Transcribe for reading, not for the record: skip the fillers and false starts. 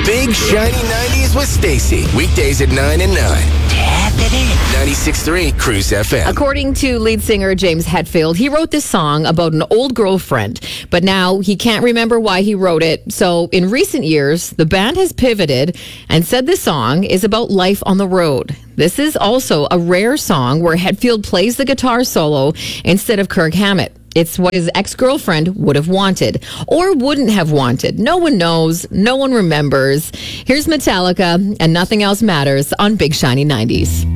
Big Shiny 90s with Stacy. Weekdays at 9 and 9. Tap it in. 96.3 Cruise FM. According to lead singer James Hetfield, he wrote this song about an old girlfriend, but now he can't remember why he wrote it. So in recent years, the band has pivoted and said this song is about life on the road. This is also a rare song where Hetfield plays the guitar solo instead of Kirk Hammett. It's what his ex-girlfriend would have wanted or wouldn't have wanted. No one knows. No one remembers. Here's Metallica and Nothing Else Matters on Big Shiny 90s.